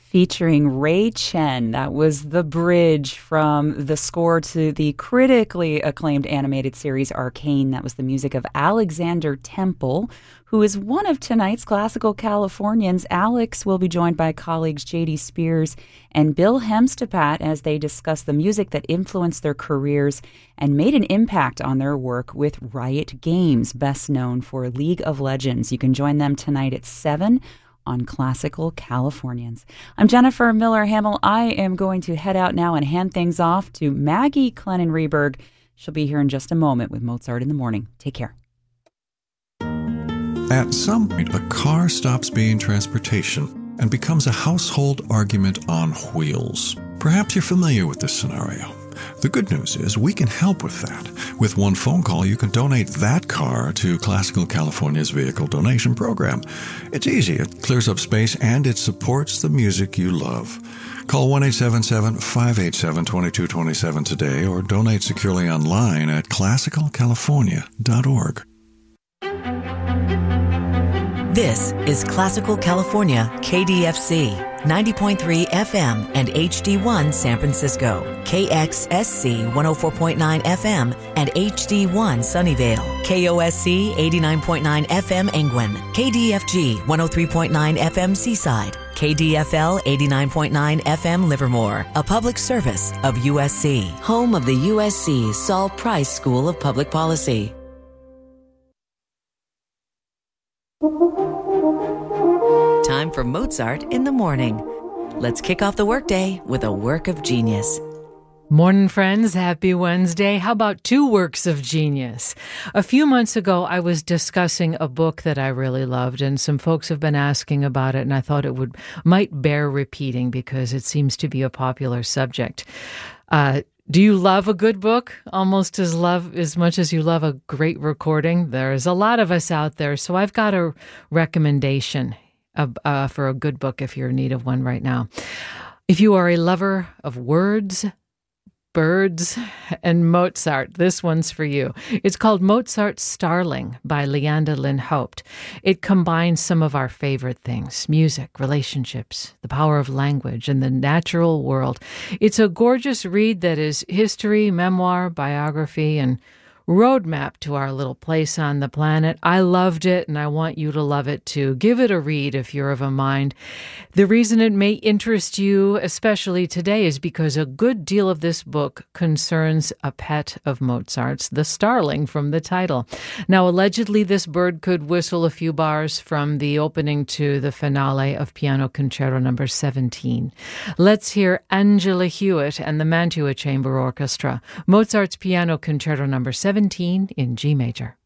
featuring Ray Chen. That was the bridge from the score to the critically acclaimed animated series Arcane. That was the music of Alexander Temple, who is one of tonight's Classical Californians. Alex will be joined by colleagues J.D. Spears and Bill Hemstepat as they discuss the music that influenced their careers and made an impact on their work with Riot Games, best known for League of Legends. You can join them tonight at 7 on Classical Californians. I'm Jennifer Miller-Hamill. I am going to head out now and hand things off to Maggie Clennon-Reberg. She'll be here in just a moment with Mozart in the Morning. Take care. At some point, a car stops being transportation and becomes a household argument on wheels. Perhaps you're familiar with this scenario. The good news is we can help with that. With one phone call, you can donate that car to Classical California's vehicle donation program. It's easy, it clears up space, and it supports the music you love. Call 1-877-587-2227 today or donate securely online at classicalcalifornia.org. This is Classical California, KDFC, 90.3 FM and HD1 San Francisco, KXSC 104.9 FM and HD1 Sunnyvale, KOSC 89.9 FM Angwin, KDFG 103.9 FM Seaside, KDFL 89.9 FM Livermore, a public service of USC, home of the USC Saul Price School of Public Policy. Time for Mozart in the Morning. Let's kick off the workday with a work of genius. Morning, friends. Happy Wednesday. How about two works of genius? A few months ago, I was discussing a book that I really loved, and some folks have been asking about it, and I thought it might bear repeating because it seems to be a popular subject. Do you love a good book almost as much as you love a great recording? There's a lot of us out there, so I've got a recommendation for a good book if you're in need of one right now. If you are a lover of words, birds, and Mozart, this one's for you. It's called Mozart's Starling by Leanda Lynn Haupt. It combines some of our favorite things: music, relationships, the power of language, and the natural world. It's a gorgeous read that is history, memoir, biography, and roadmap to our little place on the planet. I loved it, and I want you to love it too. Give it a read if you're of a mind. The reason it may interest you, especially today, is because a good deal of this book concerns a pet of Mozart's, the starling from the title. Now, allegedly, this bird could whistle a few bars from the opening to the finale of Piano Concerto No. 17. Let's hear Angela Hewitt and the Mantua Chamber Orchestra, Mozart's Piano Concerto No. 17 in G major.